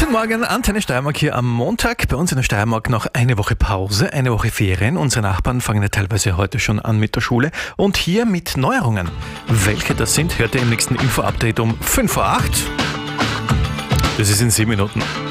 Guten Morgen, Antenne Steiermark hier am Montag. Bei uns in der Steiermark noch eine Woche Pause, eine Woche Ferien. Unsere Nachbarn fangen ja teilweise heute schon an mit der Schule. Und hier mit Neuerungen. Welche das sind, hört ihr im nächsten Info-Update um 5:08 Uhr. Das ist in 7 Minuten.